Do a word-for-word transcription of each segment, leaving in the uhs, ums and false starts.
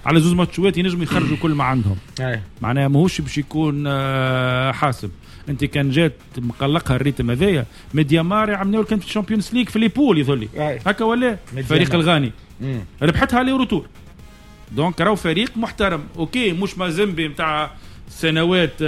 على زوز ماتشات ينجموا يخرجوا كل ما عندهم. معناها ماهوش باش يكون حاسم. انت كان جات مقلقها الريتم هذايا ميديامار عملوا كانت في الشامبيونز ليج في ليبول يظل هكا ولا الفريق الغاني ربحتها لي روتور. دونك راهو فريق محترم. اوكي مش مازيمبي نتاع سنوات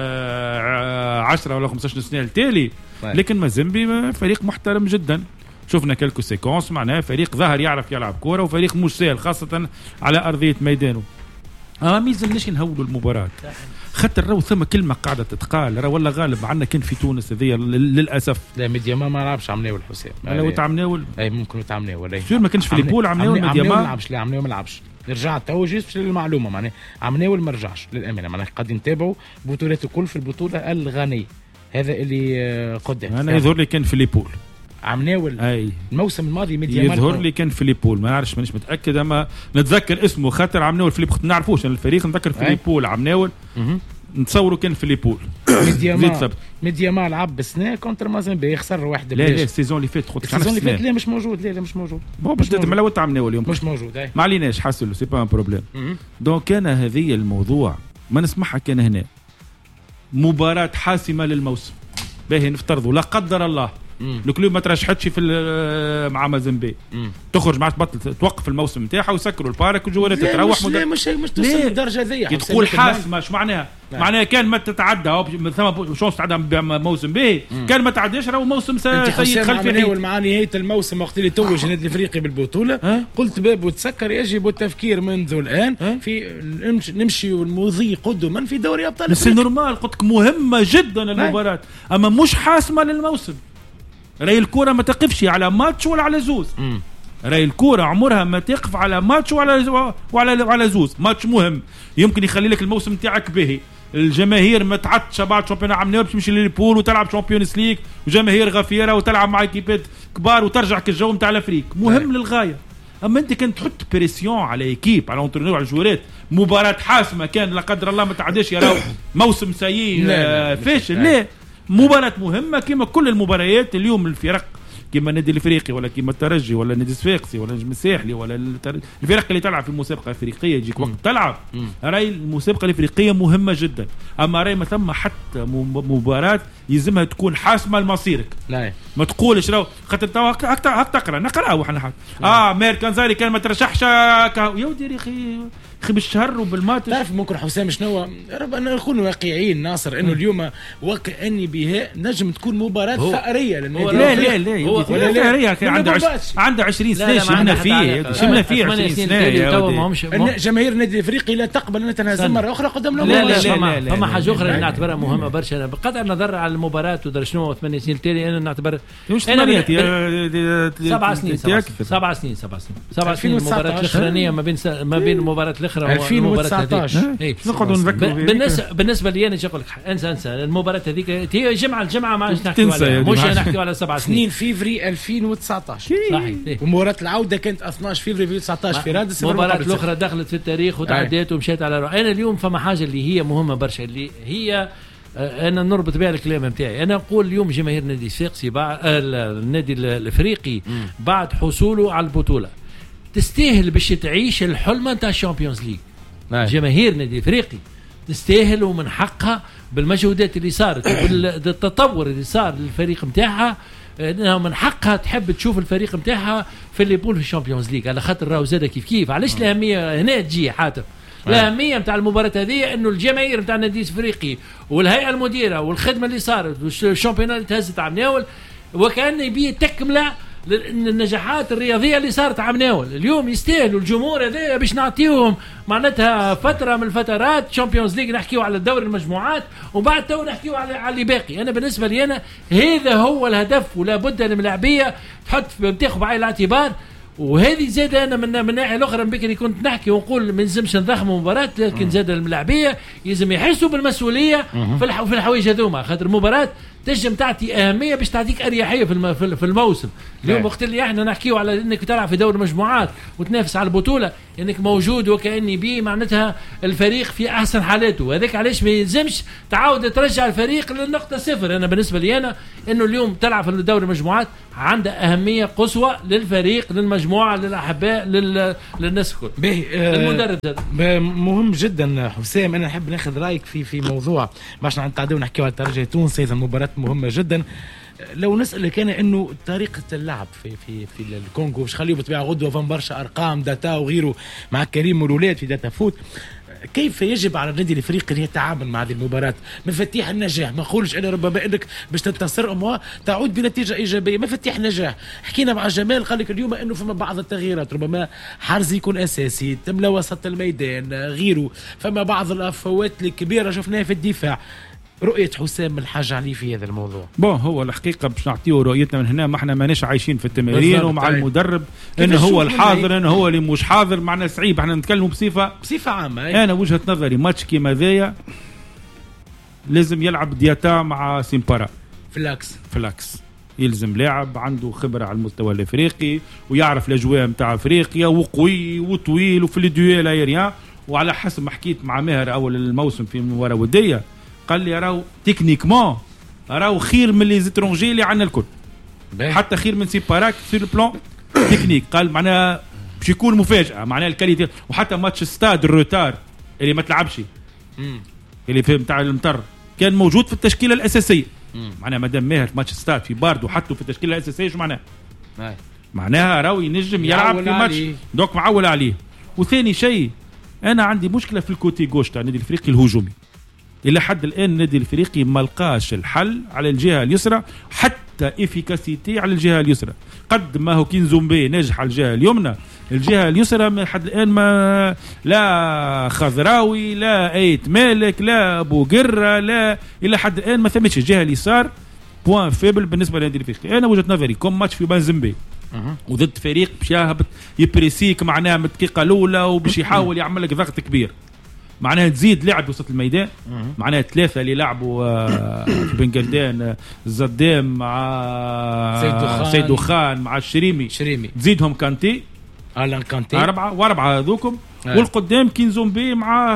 عشرة ولا خمسة عشر سنه التالي، لكن مازيمبي فريق محترم جدا. شفنا كالكو سيكونس معناها فريق ظاهر يعرف يلعب كوره وفريق مش سهل خاصه على ارضيه ميدانه. اه ميزناش نهولوا المباراه خاطر راهو ثم كلمه قاعده تتقال راه والله غالب عندنا كان في تونس هذيا للاسف. لا ميدياما ما لعبش عمناول حسام. لو تعمناول اي ممكن تعمناول شو ما كانش في ليبول عمناول ميدياما ما لعبش. لا عمناول ما لعبش. رجع تو جيت للمعلومه معناها عمناول ما رجعش للامانه معناها قاعدين نتابعوا بطولات الكل في البطوله الغانيه هذا اللي قدام. انا يظهر لي كان في ليبول عمناول اي الموسم الماضي ميدياما يظهر لي كان في ليبول ما نعرفش مانيش متاكد اما نتذكر اسمه خاطر عمناول في ليبول ما نعرفوش الفريق نذكر في ليبول عمناول نتصوروا كان في ليبول. ميدياما ميدياما لعب بسنه كونتر مازيمبي يخسر واحد. لا لا السيزون اللي فات خدت السيزون اللي فات لا مش موجود. لا لا مش موجود باش تدم لو تعمناول اليوم مش موجود. ما عليناش حاسلو سي با ان بروبليم. دونك كان هذه الموضوع ما نسمعها كان هنا مباراه حاسمه للموسم باهي نفترضوا لا قدر الله الكلوب ما ترشحتش في مع مازيمبي تخرج مع تبطل توقف الموسم نتاعها ويسكروا البارك والجوالات تروح. مش مدر... مش مش توصل للدرجه ذي. تقول حاسمه شو معناها؟ معناها كان ما تتعدى ثم شونس تعدى موسم به كان ما تعداش راهو موسم سيء خلفي. مع نهايه الموسم وقت اللي توج النادي الافريقي بالبطوله أه؟ قلت باب وتسكر يجب التفكير منذ الان أه؟ في نمشي والمضي قدما في دوري ابطال افريقيا. بس نورمال قلت لك مهمه جدا المباراه أه؟ اما مش حاسمه للموسم. راي الكرة ما تقفش على ماتش ولا على زوز. مم. راي الكرة عمرها ما تقف على ماتش ولا وعلى وعلى زوز. ماتش مهم يمكن يخلي لك الموسم تاعك به. الجماهير ما تعطش بعد شامبيون عام باش تمشي لليبول وتلعب شامبيونز ليج وجماهير غفيرة وتلعب مع كيبات كبار وترجع كالجو نتاع الافريق مهم لا. للغاية. اما انت كنت تحط بريسيون على ايكيب على اونترينور على الجوارات مباراة حاسمة كان لا قدر الله ما تعداش يراو موسم سيء فاشل. لا مباراة مهمة كما كل المباريات. اليوم الفرق كما النادي الافريقي ولا كما الترجي ولا النادي الصفاقسي ولا النجم الساحلي ولا الفرق اللي تلعب في المسابقة الافريقية يجيك وقت تلعب راي المسابقة الافريقية مهمة جدا. اما راي ما ثم حتى مباراة يلزمها تكون حاسمة لمصيرك. لا ما تقولش راهو خاطر تو هك تقرا نقراو احنا حتى اه مير كانزاري كان ما ترشحش يا ودي اخي اخي بالشهر وبالمات. تعرف ممكن حسام شنو ربنا نكون واقعيين ناصر انه اليوم وكأني بها نجم تكون مباراة ثأرية للنادي. لا لا لا ولا ثأرية عنده عنده عشرين سنة شمنا فيه شمنا فيه عشرين سنة. جماهير النادي الافريقي لا تقبل ان تنهزم مرة اخرى قدام لا لا لا فما حاجة اخرى نعتبرها مهمة برشا بقدر النظر على المباراة ودر شنو ثمانية سنين التالي انا نعتبر انا سبع سنين سبع سنين سبع سنين سبع سنين المباراة الأخرانية ما بين ما بين المباراة الأخرى ألفين وتسعطاش. نقعدوا نذكروا بالنسبة بالنسبة لي أنا أقول لك انسى انسى المباراة هذيك هي جمعة الجمعة ما نحكي عليها مش نحكي على سبع سنين. فيفري ألفين وتسعطاش صحيح. ومباراة العودة كانت اثناش فيفري ألفين وتسعطاش في رادس. المباراة الأخرى دخلت في التاريخ وتعديت ومشيت على روح. أنا اليوم فما حاجة اللي هي مهمة برشا اللي هي أنا نربط بها الكلام متاعي. أنا أقول اليوم جماهير النادي الصفاقسي بعد النادي الأفريقي بعد حصوله على البطولة تستاهل باش تعيش الحلم نتاع الشامبيونز ليج. جماهير النادي الأفريقي تستاهل ومن حقها بالمجهودات اللي صارت وبالتطور اللي صار للفريق متاعها انها من حقها تحب تشوف الفريق متاعها في اللي يبون في الشامبيونز ليج على خاطر راهو زاد كيف كيف. علاش الأهمية هنا تجي حاتم؟ الأهمية متاع المباراة هذه إنه الجماهير متاع النادي الأفريقي والهيئة المديرة والخدمة اللي صارت والشامبيونات اللي تهزت عمناول وكأن يبيه تكملة النجاحات الرياضية اللي صارت عمناول. اليوم يستاهلوا الجمهور هذا باش نعطيهم معناتها فترة من الفترات شامبيونز ليج نحكيو على دوري المجموعات وبعد تو نحكيو على على اللي باقي. أنا بالنسبة لي أنا هذا هو الهدف ولا بد الملاعبية تحط بتاخذ بعين الاعتبار. وهذه زاد انا من من ناحيه الاخرى بكري كنت نحكي ونقول ما نلزمش نضخموا مباراه لكن زاد الملاعبيه يلزم يحسوا بالمسؤوليه في في الحوايج هذوما خاطر المباراه تنجم تعطي اهميه باش تعطيك اريحيه في في الموسم. اليوم وقت اللي احنا نحكيو على انك تلعب في دوري المجموعات وتنافس على البطوله انك موجود وكاني بيه معناتها الفريق في احسن حالاته، هذاك علاش ما يلزمش تعاود ترجع الفريق للنقطه صفر. انا بالنسبه لي انا انه اليوم تلعب في دوري المجموعات عنده اهميه قصوى للفريق للمجموعه للاحباء لل... للناس الكل. آه المدرب مهم جدا حسام. انا نحب ناخذ رايك في في موضوع باش نتعداو نحكيو على الترجي تونس، ايضا مباراه مهمه جدا. لو نسألك أنا إنه طريقة اللعب في في في الكونغو باش خليه بطبيعة غدوة فان برشا أرقام داتا وغيره مع كريم والولاد في داتا فوت، كيف يجب على النادي الافريقي يتعامل مع هذه المباراه؟ مفاتيح النجاح ما نقولش انا ربما انك باش تنتصر أمها تعود بنتيجه ايجابيه، مفاتيح النجاح. حكينا مع جمال قال لك اليوم انه فما بعض التغييرات، ربما حرز يكون اساسي، تملا وسط الميدان غيره، فما بعض الافوات الكبيره شفناها في الدفاع. رؤية حسام الحاج علي في هذا الموضوع؟ بون هو الحقيقة باش نعطيه رؤيتنا من هنا، ما احنا ماناش عايشين في التمارين ومع المدرب انه هو الحاضر انه هو اللي مش حاضر، معنا صعيب احنا نتكلموا بصفة بصفة عامة. ايه؟ انا وجهة نظري ماتش كيما ذايا لازم يلعب دياتا مع سيمبارا فلاكس فلاكس يلزم لاعب عنده خبرة على المستوى الافريقي ويعرف الاجواء نتاع افريقيا وقوي وطويل وفي الديويل ايريان، وعلى حسب ما حكيت مع ماهر اول الموسم في مباراة ودية قال لي راهو تكنيكمون راهو خير من لي زيترونجي اللي عندنا الكل، حتى خير من سيباراك في البلان تكنيك. قال معناها باش يكون مفاجاه، معناها الكاليتي. وحتى ماتش ستاد الروتار اللي ما تلعبش اللي في نتاع المطر كان موجود في التشكيله الاساسيه، معناها مادام ماهر ماتش ستاد في باردو حطوا في التشكيله الاساسيه شو معناها؟ معناها راهو ينجم يلعب في ماتش دوك معول عليه. وثاني شيء انا عندي مشكله في الكوتي غوش تاع النادي الافريقي الهجومي، إلى حد الآن النادي الافريقي ما لقاش الحل على الجهة اليسرى، حتى إفيكاسيتي على الجهة اليسرى. قد ما هو كينزومبي ناجح على الجهة اليمنى، الجهة اليسرى ما حد الآن ما لا خضراوي لا أيت مالك لا أبو قرة لا، إلى حد الآن ما ثمتش الجهة اليسار بوان فيبل بالنسبة للنادي الافريقي. أنا وجهة نظري كم ماتش في بنزمبي وضد فريق باش يهبط يبريسيك معناها من الدقيقة الأولى وباش يحاول يعمل لك ضغط كبير، معناها تزيد لعب وسط الميدان، معناها ثلاثة اللي لعبوا في بنقردان الزدام مع سيدو خان مع الشريمي شريمي، تزيدهم كانتي ألان كانتي أربعة وأربعة هذوكم، والقدام كينزومبي مع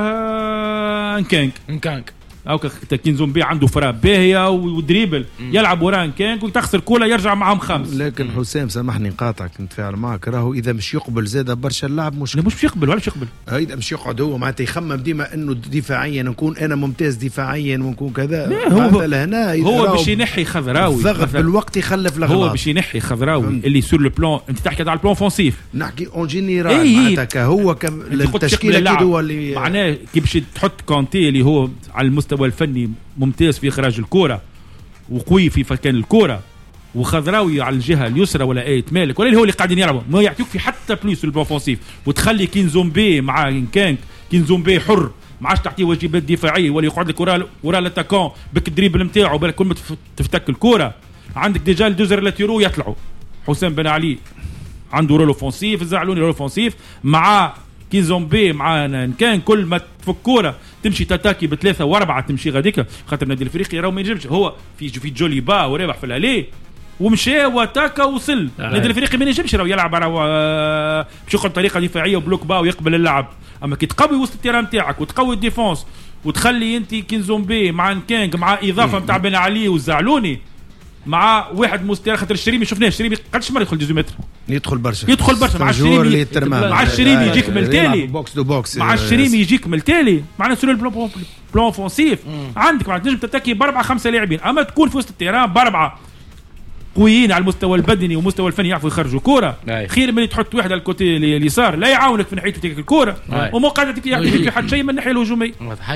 نكانك نكانك او كينزومبي عنده فراب باهيه ودريبل يلعب وران كانك وتخسر كولا يرجع معهم خمس. لكن حسام سامحني نقاطعك نتفاعل معك، راهو اذا مش يقبل زاد برشا اللاعب مش مش يقبل ولا مش يقبل، اذا مش يقعد هو معناتها يخمم ديما انه دفاعيا نكون انا ممتاز دفاعيا ونكون كذا. هو لهنا هو باش ينحي خضراوي الضغط بالوقت يخلف الاغلاط، هو باش ينحي خضراوي اللي سور لو بلان. انت تحكي على البلان فونسيف، نحكي اون جينيرال معناتها هو كم التشكيله كده هو اللي معناه كي باش تحط كونتي اللي هو على المستوى الفني ممتاز في إخراج الكرة وقوي في فكان الكرة، وخضراوي على الجهة اليسرى ولا ايت مالك ولا اللي هو اللي قاعدين يلعبوا ما يعطيوك في حتى بليس البوفونسيف، وتخلي كينزومبي مع كانك كينزومبي حر ما عادش تعطيه واجبات دفاعية ولا يقعد لك ورا ورا الاتاكون بك الدريبل نتاعو بالك كل ما تفتك الكرة عندك ديجا الدوزر لاتيرو يطلعوا. حسام بن علي عنده رول اوفونسيف، الزعلوني رول اوفونسيف مع كينزومبي معانا كان كل ما تفك كوره تمشي تاتاكي بثلاثه واربعه تمشي غاديك، خاطر النادي الافريقي راهو ما ينجمش هو في في جولي با ورابح في الالي ومشى واتاكا وصل. النادي الافريقي ما ينجمش راهو يلعب راهو باش يقعد بطريقه دفاعيه وبلوك با ويقبل اللعب. اما كي تقوي وسط التيران نتاعك وتقوي الديفونس وتخلي انت كينزومبي مع نكانج مع اضافه نتاع بن علي والزعلوني مع واحد مستوى، خاطر الشريمي شفناه الشريمي قداش مره يدخل متر يدخل برشا يدخل برشا مع الشريمي مع الشريمي يجيك من التالي بوكس دو بوكس مع الشريمي يجيك من التالي معناها سور البلان بلان اوفونسيف عندك معناها تنجم تتاكي باربعه خمسه لاعبين. اما تكون في وسط التيران باربعه قويين على المستوى البدني والمستوى الفني يعرفوا يخرجوا كوره خير من تحط واحد على الكوتي اليسار لا يعاونك في ناحيه تلك الكوره وما قاعد يعطيك حتى شيء من الناحيه الهجوميه.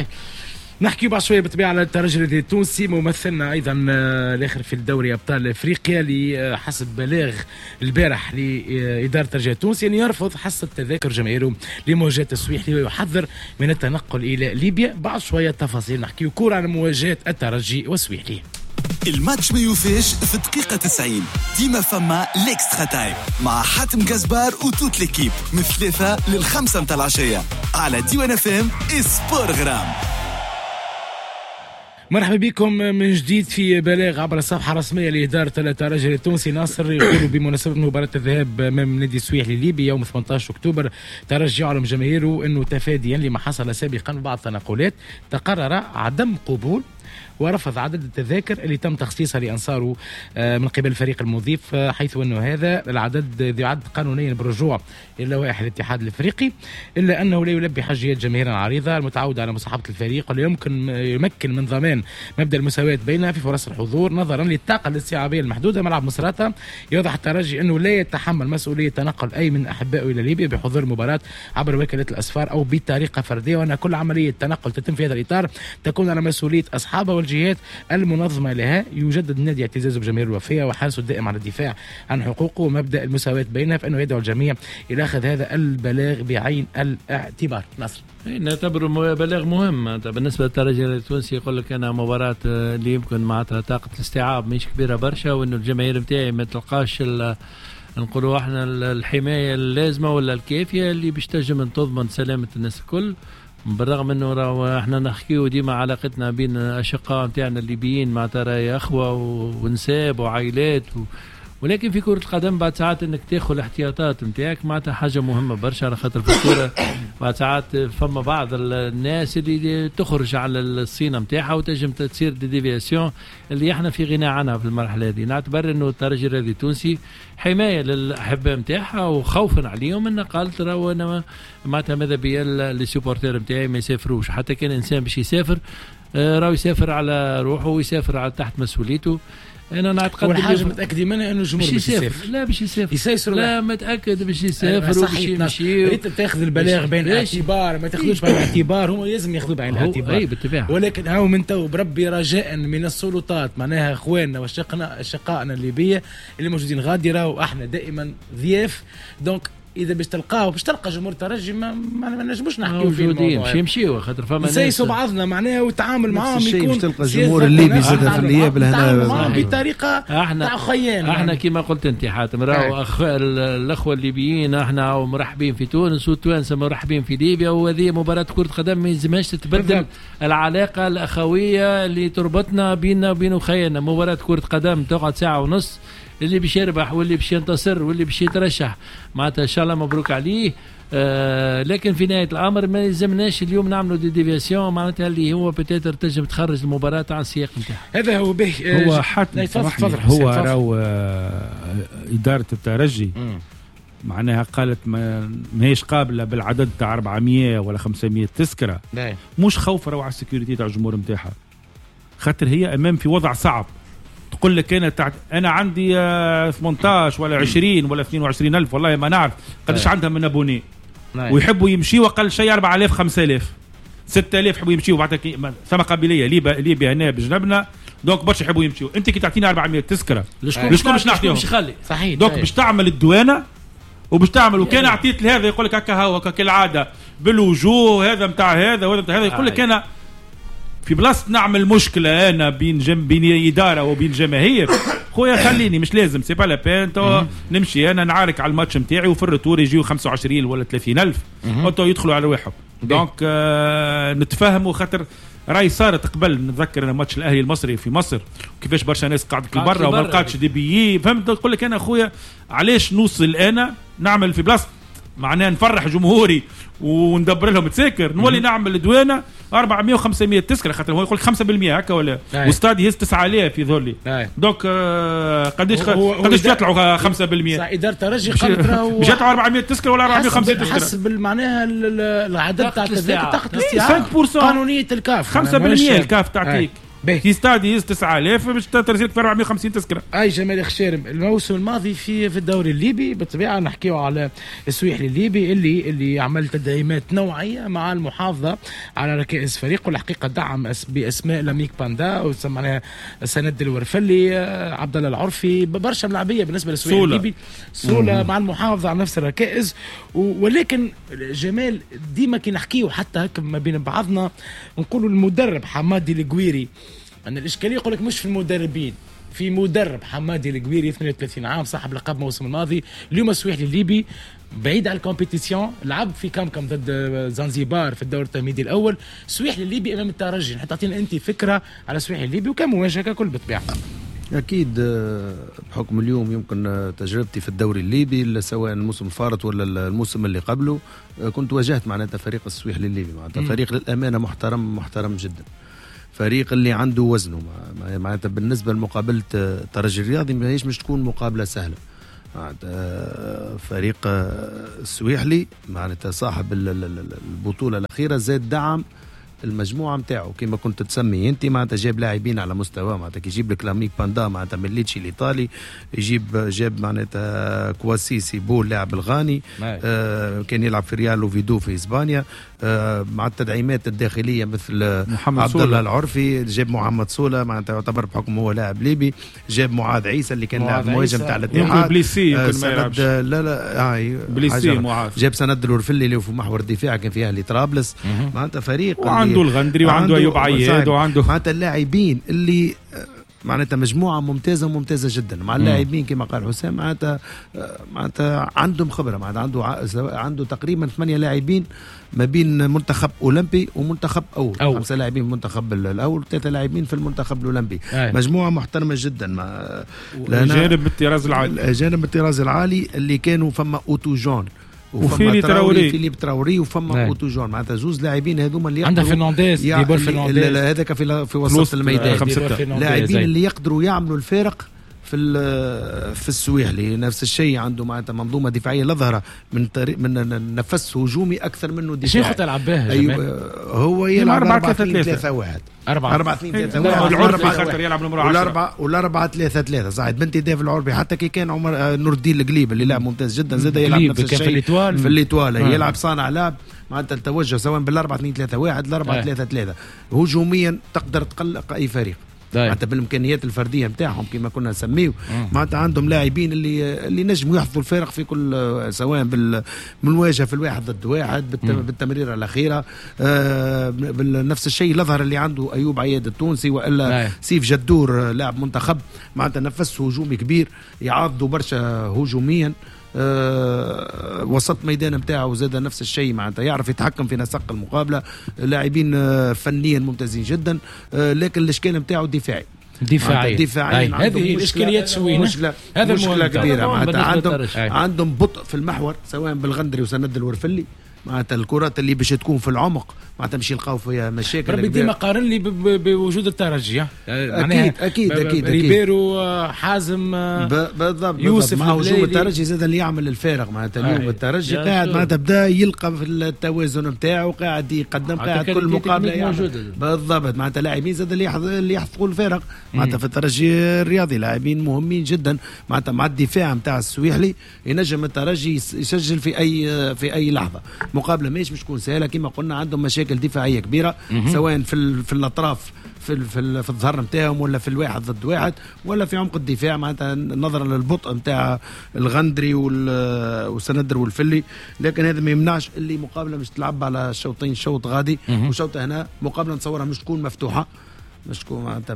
نحكي بعد شويه بالطبيعه على الترجي التونسي ممثلنا ايضا الاخر في الدوري ابطال افريقيا اللي حسب بلاغ البارح لاداره الترجي التونسي ان يرفض حصه تذاكر جماهيره لمواجهه السويحلي ويحذر من التنقل الى ليبيا. بعد شويه تفاصيل نحكي كوره عن مواجهه الترجي والسويحلي. الماتش ما يوفيش في الدقيقة تسعين ديما فما ليكسترا تايم مع حاتم جزبار وتوت ليكيب من ثلاثة للخمسة متاع العشية على ديوان اف ام سبور غرام. مرحبا بكم من جديد في بلاغ عبر الصفحة الرسمية لإدارة الترجي التونسي. ناصر يقول بمناسبة مباراة الذهاب أمام نادي السويحلي الليبي يوم ثمانية عشر أكتوبر ترجي يعلم جماهيره أنه تفاديا لما حصل سابقا بعض التنقلات تقرر عدم قبول ورفض عدد التذاكر اللي تم تخصيصها لأنصاره من قبل الفريق المضيف، حيث أنه هذا العدد يعد قانونيا بالرجوع إلى لوائح الاتحاد الأفريقي، إلا أنه لا يلبي حاجيات جماهير عريضة المتعودة على مصاحبة الفريق، واللي يمكن يمكن من ضمان مبدأ المساواة بينها في فرص الحضور نظرا للطاقة الاستيعابية المحدودة. ملعب مصراتة يوضح الترجي أنه لا يتحمل مسؤولية تنقل أي من أحبائه إلى ليبيا بحضور المباراة عبر وكالة الأسفار أو بطريقة فردية، وأن كل عملية تنقل تتم في هذا الإطار تكون على مسؤولية أصحابها والجهات المنظمة لها. يجدد النادي اعتزازه بجماهير الوفية وحرصه الدائم على الدفاع عن حقوقه ومبدأ المساواة بينها، فإنه يدعو الجميع إلى أخذ هذا البلاغ بعين الاعتبار. نصر نعتبره بلاغ مهم بالنسبة للترجي التونسي. يقول لك أنا مباراة اللي يمكن معناتها طاقة الاستيعاب مش كبيرة برشا، وإنه الجماهير متاعي ما تلقاش نقولوا احنا الحماية اللازمة ولا الكافية اللي باش تنجم تضمن سلامة الناس الكل. بالرغم انه راهو احنا نحكيو ديما علاقتنا بين اشقاء نتاعنا الليبيين مع ترى اخوه ونساب وعائلات و... ولكن في كرة القدم بعد ساعات انك تاخذ الاحتياطات نتاعك معناتها حاجة مهمة برشا، على خاطر في الكورة بعد ساعات فما بعض الناس اللي تخرج على الصينة نتاعها وتنجم تصير دي ديفياسيون اللي احنا في غنى عنها في المرحلة هذه. نعتبر انه الترجي الرياضي التونسي حماية للأحباء نتاعها وخوفا عليهم، ان قالت راهو انا معناتها ماذا بيا السيبورتير نتاعي ما يسافروش، حتى كان انسان باش يسافر راهو يسافر على روحه ويسافر على تحت مسؤوليته. انا نعتقد والحاجه متاكدين منها انه الجمهور باش يسافر. لا باش يسافر يسافر لا متاكد باش يسافر وباش يمشي. ريت تاخذ البلاغ بعين الاعتبار، ما تاخذوش بعين الاعتبار، هم لازم ياخذوا بعين الاعتبار اي بالطبيعه. ولكن هاو من تو بربي رجاء من السلطات معناها اخواننا وشقنا اشقائنا الليبيه اللي موجودين غادره، واحنا دائما ضياف، دونك اذا باش تلقاه باش تلقى جمهور الترجي ما ما نجموش نحكيو فيه الموضوع باش يمشيو خاطر فما ناس نسيسوا بعضنا معناها وتعامل معاهم يكون باش تلقى الجمهور الليبي زاد في الغياب لهنا بطريقه تاع خيان. احنا كما قلت انت حاتم راهو أخ... الاخوه الليبيين احنا مرحبين في تونس والتوانسه مرحبين في ليبيا، وهذه مباراه كره قدم ما يلزمهاش تتبدل العلاقه الاخويه اللي تربطنا بيننا وبين خيالنا. مباراه كره قدم تقعد ساعه ونص، اللي باش يربح واللي باش ينتصر واللي باش يترشح معناتها ان شاء الله مبروك عليه. آه لكن في نهايه الامر ما يلزمناش اليوم نعملوا دي ديفياسيون معناتها اللي هو بتاتر تنجم تخرج المباراه عن السياق نتاعها. هذا هو به آه هو حتى هو راهو آه اداره الترجي معناها قالت ما هيش قابله بالعدد تاع أربعمية ولا خمسمية تذكره، مش خوف راهو على السكيورتي تاع الجمهور نتاعها، خاطر هي امام في وضع صعب. تقول لك انا تعت... انا عندي ثمانية عشر ولا عشرين ولا اثنين وعشرين ألف والله ما نعرف قداش عندها من ابوني، ويحبوا يمشيوا اقل شيء أربعة آلاف خمسة آلاف ستة آلاف يحبوا يمشيوا بعد ثم قابليه ليبيا ليبيا هنا بجنبنا، دونك برشا يحبوا يمشيوا. انت كي تعطيني أربعمية تذكره لشكون باش نعطيهم؟ صحيح دونك باش تعمل الدوانه وباش تعمل وكان اعطيت لهذا يقول لك هكا هو كالعاده بالوجوه هذا نتاع هذا وهذا نتاع هذا، يقول لك انا في بلاصه نعمل مشكله انا بين جنب بين اداره وبين جماهير خويا خليني مش لازم سي با لا بين تو نمشي انا نعارك على الماتش نتاعي وفي الرتور يجيو خمسة وعشرين ولا ثلاثين ألف اوتو يدخلوا على رواحهم. دونك آه نتفاهموا خاطر راي صارت قبل نتذكر انا ماتش الاهلي المصري في مصر كيفاش برشا ناس قعدت برا وما لقاتش دي بي فهمت. نقول لك انا خويا علاش نوصل انا نعمل في بلاصه معناه نفرح جمهوري وندبر لهم تساكر نولي نعمل دوانه أربعمية وخمسمية تذكره، خاطر هو يقول خمسة بالمية هكا ولا واستاد يهز تسعة آلاف في ذولي. دونك آه قداش قداش يطلعوا خمسة بالمية؟ صح اداره الترجي قالت راهو جات أربعمية تذكره ولا أربعمية وخمسين تذكره حسب معناها العدد تاع التذاكر تحت الاستيعاب خمسة بالمية قانونيه الكاف خمسة بالمية الكاف تعطيك في استاد يهز تسعة آلاف باش ترسلك في أربعمية وخمسين تذكره. اي جمال خشارم الموسم الماضي في في الدوري الليبي بالطبيعه نحكيو على السويحلي الليبي اللي اللي عمل تدعيمات نوعيه مع المحافظه على ركائز فريقه، والحقيقه دعم باسماء لميك باندا وسمعناها سند الورفلي عبد الله العرفي برشا ملاعبيه بالنسبه للسويحلي الليبي سوله مع المحافظه على نفس الركائز. ولكن جمال ديما كي نحكيو حتى هكا ما بين بعضنا نقولوا المدرب حمادي القويري أن الإشكالية يقول لك مش في المدربين، في مدرب حمادي القويري اثنين وثلاثين عام صاحب لقب الموسم الماضي. اليوم السويحلي الليبي بعيد عن الكومبيتيسيون، لعب في كم كم ضد زنزبار في الدور التمهيدي الاول. سويحلي الليبي امام الترجي، حتى تعطينا انت فكره على سويحلي الليبي وكمواجهه ككل بالطبيعه. اكيد بحكم اليوم يمكن تجربتي في الدوري الليبي سواء الموسم الفارط ولا الموسم اللي قبله، كنت واجهت معناتها فريق السويحلي الليبي، معناتها فريق للامانه محترم محترم جدا، فريق اللي عنده وزنه معناتها بالنسبه لمقابله الترجي الرياضي ما هيش مش تكون مقابله سهله. معناتها فريق السويحلي معناتها صاحب البطوله الاخيره زاد دعم المجموعه نتاعو كما كنت تسمي انت، معناتها جاب لاعبين على مستوى، معناتها كي يجيب لك لاميك باندا معناتها من ليتشي الايطالي، يجيب جاب معناتها كواسيسي بول لاعب الغاني، آه كان يلعب في ريال وفيدو في اسبانيا، آه مع التدعيمات الداخليه مثل عبد الله العرفي، جاب محمد سوله معناتها يعتبر بحكم هو لاعب ليبي، جاب معاذ عيسى اللي كان لاعب مهاجم تاع الاتحاد، بليسي آه سند لا لا هاي بليسي معاذ، جاب سند الورفلي اللي في محور الدفاع كان فيها اللي طرابلس، معناتها فريق عنده الغندري وعنده ايوب عياد وعنده معناتها اللاعبين اللي معناتها مجموعه ممتازه وممتازه جدا مع اللاعبين كما قال حسام، معناتها معناتها عندهم خبره، معناتها عنده عنده تقريبا ثمانيه لاعبين ما بين منتخب اولمبي ومنتخب اول، أو. خمسه لاعبين في المنتخب الاول وثلاثه لاعبين في المنتخب الاولمبي، أي. مجموعه محترمه جدا مع جانب الطراز العالي، جانب الطراز العالي اللي كانوا فما اوتو جون وفيلي تراوري فيليب تراوري وفما اوتو جون، معناتها زوز لاعبين هذوما اللي عندها فرنانديز ديبور فرنانديز هذاك في في وسط الميدان، لاعبين اللي يقدروا يعملوا الفارق في في السويحلي. نفس الشيء عنده معناتها منظومه دفاعيه لا من طريق من نفس هجومي اكثر منه دفاعي. شيخ تلعب به أيوة هو يلعب أربعة ثلاثة واحد أربعة أربعة اثنين ثلاثة واحد العربي خاطر يلعب نمرة عشرة والأربعة ثلاثة ثلاثة صحيح. بنتي داف العربي حتى كي كان عمر نور الدين القليب اللي لاعب ممتاز جدا زاد يلعب نفس الشيء في الإيطوال في الإيطوال يلعب صانع لعب معناتها التوجه سواء بالأربعة اثنين ثلاثة واحد الأربعة ثلاثة ثلاثة هجوميا تقدر تقلق أي فريق معناتها بالامكانيات الفرديه نتاعهم كما كنا نسميه، معناتها عندهم لاعبين اللي اللي نجموا يحفظوا الفارق في كل سواء بالمواجهه في الواحد ضد واحد بالتمريره الاخيره، آه نفس الشيء الاظهر اللي عنده ايوب عياد التونسي والا أي. سيف جدور لاعب منتخب معناتها نفسه هجومي كبير يعضوا برشا هجوميا، أه وسط ميدان نتاعو زاد نفس الشيء معناتها يعرف يتحكم في نسق المقابله، لاعبين أه فنيا ممتازين جدا، أه لكن الاشكال نتاعو دفاعي دفاعي دفاعيا هذه الاشكاليات شويه مشكله هذا مشكله كبيره معناتها عندهم عندهم بطء في المحور سواء بالغندري وسند الورفلي، معناتها الكرات اللي باش تكون في العمق معناتها باش يلقاو فيها مشاكل. ربي ديما قارن لي بوجود الترجي اكيد اكيد اكيد ريبيرو حازم بالضبط يوسف مع هجوم الترجي زاد اللي يعمل الفارق معناتها اليوم الترجي قاعد معناتها بدا يلقى في التوازن نتاعو قاعد يقدم قاعد كل مقابله بالضبط معناتها لاعبين زاد اللي اللي يحفظوا الفارق معناتها في الترجي الرياضي لاعبين مهمين جدا معناتها مع الدفاع نتاع السويحلي ينجم الترجي يسجل في اي في اي لحظه. مقابله ماهيش مش تكون سهله كما قلنا عندهم مشاكل دفاعيه كبيره سواء في في الاطراف في في, في الظهر نتاعهم ولا في الواحد ضد واحد ولا في عمق الدفاع معناتها نظرا للبطء نتاع الغندري والسندر والفلي، لكن هذا ما يمنعش اللي مقابله مش تلعب على شوطين شوط غادي وشوط هنا مقابله نتصورها مش تكون مفتوحه مش تكون معناتها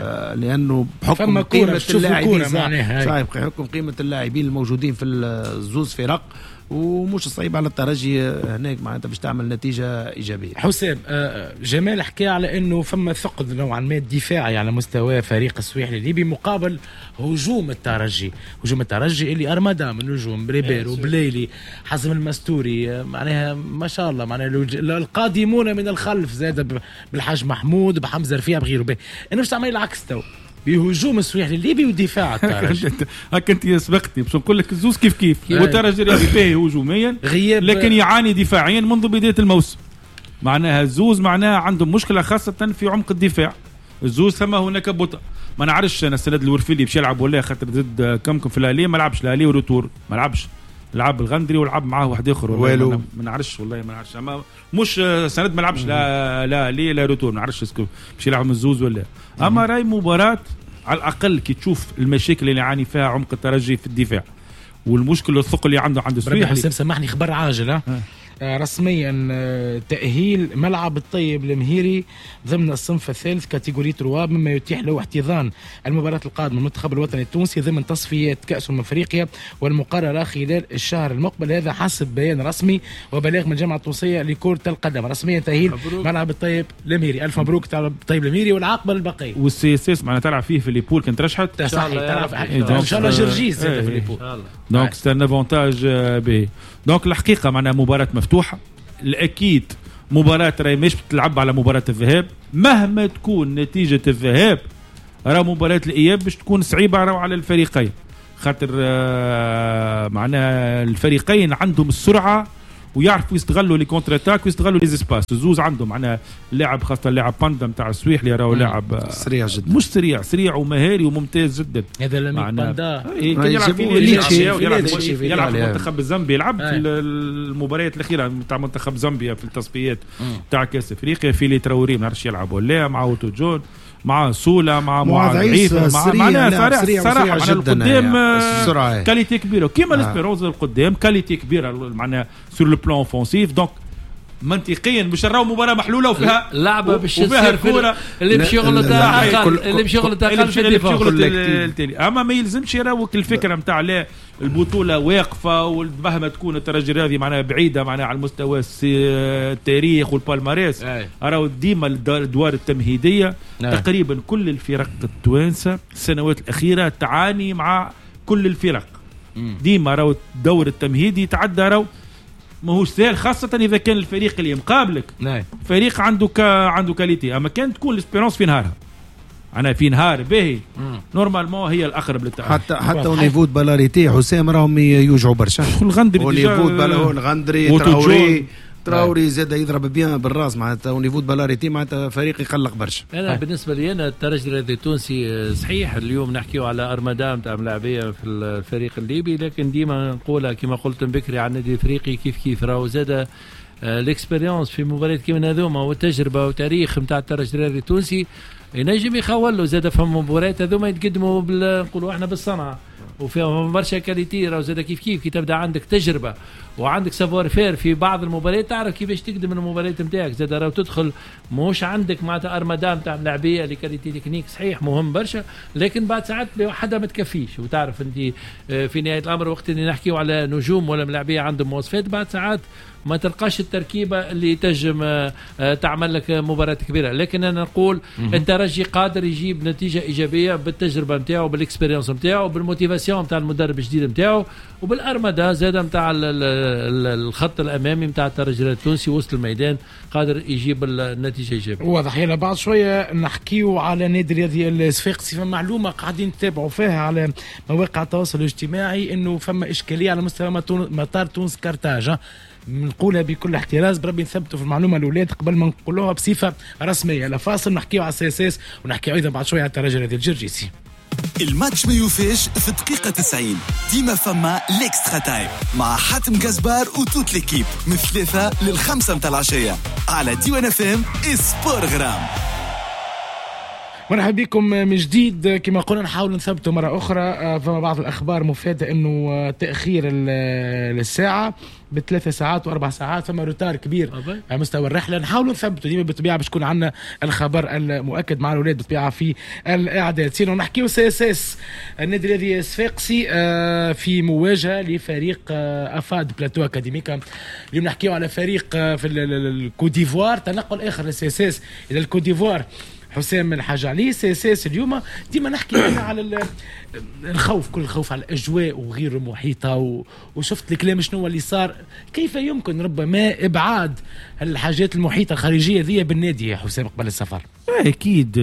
لانه بحكم قيمه اللاعبين صحيح بحكم قيمه اللاعبين الموجودين في الزوز فرق ومش صعيب على الترجي هناك معناتها باش تعمل نتيجه ايجابيه. حسام جمال حكى على انه فما ثقل نوعا ما دفاعي على مستوى فريق السويحلي الليبي مقابل هجوم الترجي، هجوم الترجي اللي ارمدا من نجوم بريبيرو بليلي حزم المستوري معناها ما شاء الله معناها القادمون من الخلف زاد بالحاج محمود بحمزه رفيع بغيره به. انا باش تعمل العكس تو بهجوم السويحلي الليبي ودفاع الترجي. هاك انت سبقتني باش نقول لك الزوز كيف كيف والترجي الرياضي فيه هجوميا لكن يعاني دفاعيا منذ بدايه الموسم. معناها الزوز معناها عندهم مشكله خاصه في عمق الدفاع. الزوز ثم هناك بطء ما نعرفش انا السند الورفيلي باش يلعب ولا خاطر ضد كمكم في الاهليه ما لعبش الاهليه وروتور ما لعبش لعب الغندري ولعب معاه واحد اخر والله ما نعرفش والله ما نعرفش اما مش سند ما لعبش لا لا ليه لا روتور ما نعرفش اسكو باش يلعب من الزوز ولا اما راي مباراه على الاقل كي تشوف المشاكل اللي يعاني فيها عمق الترجي في الدفاع والمشكله الثقل اللي عنده عند السويحلي. حسام سامحني خبر عاجل ها رسميا تأهيل ملعب الطيب المهيري ضمن الصنف الثالث كاتيجوري تروا، مما يتيح له احتضان المباراة القادمة المنتخب الوطني التونسي ضمن تصفيات كأس أمم أفريقيا والمقررة خلال الشهر المقبل. هذا حسب بيان رسمي وبلاغ من الجامعة التونسية لكرة القدم. رسميا تأهيل ملعب الطيب المهيري. ألف مبروك الطيب المهيري والعاقبة البقية. والسي اس اس معنا تلعب فيه في ليبول كنت رشحت صحيح تلعب ان شاء الله جرجيس في ليبول. دونك سي ان افونتاج به. دونك الحقيقة معنا مباراة مفتوحة. الأكيد مباراة راهي مش بتلعب على مباراة الذهاب، مهما تكون نتيجة الذهاب راه مباراة الإياب باش تكون صعيبة راهو على الفريقين، خاطر معناها الفريقين عندهم السرعة ويعرفوا يستغلوا لي كونتر اتاك ويستغلوا لي زيسباس. الزوز عندهم معناها لاعب خاصة لاعب باندا نتاع السويح اللي راهو لاعب سريع جدا، مش سريع سريع ومهاري وممتاز جدا. هذا لامين باندا يلعب في يلعب المنتخب الزامبي، يلعب في المباريات الأخيرة نتاع منتخب زامبيا في التصفيات نتاع كأس أفريقيا. في لي تراوري ما نعرفش يلعب ولا مع اوتو جون مع سولا مع معاذ عيسى مع معناها صراحه صراحه على القدام كاليتي كبيره كيما الاسبيرونز القدام كاليتي كبيره معناها سور لو بلان اوفونسيف. دونك منطقيا مش نراو مباراه محلوله وفيها لعبه باش تصير كوره اللي بشغل تاع اللي بشغل تاع في الدفاع. اما ما يلزمش يراوك الفكره نتاع لا البطوله واقفه ومهما تكون الترجي الرياضي معناها بعيده معناها على المستوى التاريخ والبالماريس. راهو ديما الادوار التمهيديه تقريبا كل الفرق التوانسه السنوات الاخيره تعاني مع كل الفرق. ديما راهو الدور التمهيدي يتعدى راهو ماهوش سهل، خاصة إذا كان الفريق اللي مقابلك نعم. فريق عنده كا عنده كاليتي. أما كان تكون الاسبيرونس في نهارها أنا في نهار باهي نورمالمون هي الأقرب للتأهل. حتى حتى ونيفود بالاريتي حسام راهم يوجعوا برشا. الغندري ونيفود بالو الغندري تراوري تراوري زاد يضرب بيان بالراس معناتها ونيفود بالاريتي معناتها فريق يقلق برشا. انا بالنسبه لي انا الترجي الرياضي التونسي صحيح اليوم نحكيو على ارمدا نتاع ملاعبيه في الفريق الليبي، لكن ديما نقولها كما قلت بكري على النادي الافريقي كيف كيف راهو زاد الاكسبيريونس في مباريات كيما هذوما والتجربه وتاريخ نتاع الترجي الرياضي التونسي ينجم يخول له زاد في مباريات هذوما يتقدموا نقولوا احنا بالصنعه وفيهم برشا كاليتي. راهو زاد كيف كيف كي تبدا عندك تجربه وعندك سافوار فير في بعض المباريات تعرف كيفاش تقدم المباريات نتاعك. زاد راهو تدخل مش عندك معناتها ارمدا نتاع اللاعبيه اللي كاليتي تكنيك صحيح مهم برشا، لكن بعد ساعات لوحدها ما تكفيش. وتعرف انت في نهايه الامر وقت اللي نحكيو على نجوم ولا ملاعبيه عندهم مواصفات بعد ساعات ما تلقاش التركيبه اللي تنجم تعمل لك مباراه كبيره. لكن انا نقول الترجي قادر يجيب نتيجه ايجابيه بالتجربه نتاعو بالاكسبيرينس نتاعو بالموتيفاسيون نتاع المدرب الجديد نتاعو وبالارمدا زاد نتاع الخط الامامي نتاع الترجي التونسي وسط الميدان قادر يجيب النتيجه ايجابيه. واضح. يلا بعد شويه نحكيو على نادي الرياضي الصفاقسي. فما معلومه قاعدين نتابعوا فيها على مواقع التواصل الاجتماعي انه فما اشكاليه على مستوى مطار تونس كارتاج. نقولها بكل احتراز بربي نثبتوا في المعلومه الاولاد قبل ما نقولوها بصفه رسميه. لا فاصل نحكيو على السي اس اس ونحكيو ايضا بعد شويه على الترجي الرياضي الجرجيسي. الماتش ما يوفاش في دقيقه تسعين ديما فما ليكسترا تايم مع حاتم جزبار وتوت ليكيب من ثلاثة للخمسة متاع العشيه على ديوان اف ام سبورغرام. مرحبا بكم من جديد. كما قلنا نحاول نثبتوا مرة أخرى. فما بعض الأخبار مفادة أنه تأخير الساعة بثلاثة ساعات وأربع ساعات، فما روتار كبير على مستوى الرحلة. نحاول نثبتوا ديما بالطبيعة باش يكون عندنا الخبر المؤكد مع الأولاد بالطبيعة في الإعداد. سينو نحكيو سي اس اس النادي الرياضي الصفاقسي في مواجهة لفريق أفاد بلاتو أكاديميكا. اليوم نحكيو على فريق في الكوديفوار، تنقل آخر للسي اس اس إلى الكوديفوار. حسام الحاج علي سي اس اس اليوم ديما نحكي على الخوف، كل الخوف على الاجواء وغير المحيطه، وشفت الكلام شنو اللي صار. كيف يمكن ربما ابعاد الحاجات المحيطه الخارجيه ذي بالنادي يا حسام قبل السفر؟ اكيد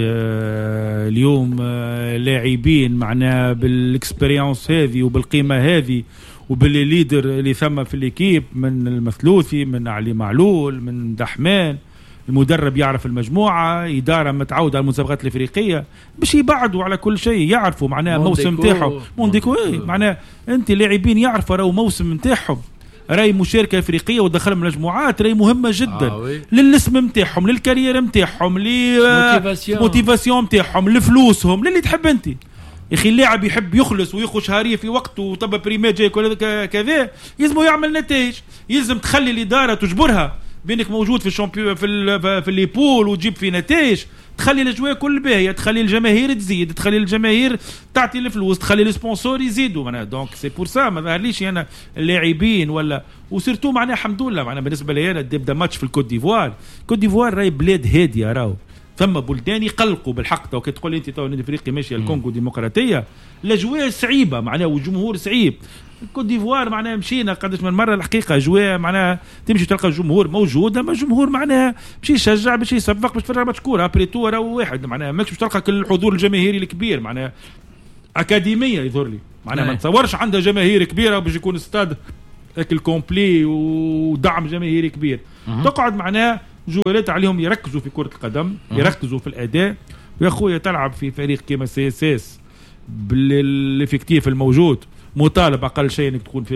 اليوم لاعبين معنا بالاكسبيرينس هذه وبالقيمه هذه وبالليدر اللي ثم في الكيب من المثلوثي من علي معلول من دحمان، المدرب يعرف المجموعة، إدارة متعودة على المسابقات الإفريقية باش يبعدوا على كل شيء، يعرفوا معناه موسم نتاعهم مونديكو. ايه معناه انت لاعبين يعرفوا راهو موسم نتاعهم راي مشاركة إفريقية ودخلهم المجموعات راي مهمة جدا آه للاسم نتاعهم للكارير نتاعهم للموتيفاسيون نتاعهم لفلوسهم للي تحب انت. يا اخي اللاعب يحب يخلص ويخش هاريه في وقته وطب بريمات جاي كذا يلزم يعمل نتائج. يلزم تخلي الاداره تجبرها بينك موجود في الشامبيون في ال في الليبول وتجيب في نتائج، تخلي الاجواء كل باهيه، تخلي الجماهير تزيد، تخلي الجماهير تعطي الفلوس، تخلي السبونسور يزيدوا معناها. دونك سي بور سا ما ظهرليش انا اللاعبين ولا وسيرتو معناها الحمد لله معناها بالنسبه لي انا تبدا ماتش في الكوت ديفوار. الكوت ديفوار راهي بلاد هاديه، راهو ثم بلدان يقلقوا بالحق. تو كي تقول انت تو نادي افريقيا ماشيه الكونغو ديمقراطيه الاجواء صعيبه معناها والجمهور صعيب. الكوت ديفوار معناها مشينا قداش من مره الحقيقه اجواء معناها تمشي تلقى الجمهور موجود، اما الجمهور معناها باش يشجع باش يصفق باش تفرج ماتش كوره ابري تو راه واحد معناها ماكش باش تلقى كل الحضور الجماهيري الكبير معناها اكاديميه يظهر لي معناها ما نتصورش عندها جماهير كبيره باش يكون استاد اكل كومبلي ودعم جماهيري كبير. تقعد معناها جوالات عليهم يركزوا في كره القدم، يركزوا في الاداء. ويا خويا تلعب في فريق كيما سي اس اس بالافكتيف الموجود مطالب اقل شيء انك تكون في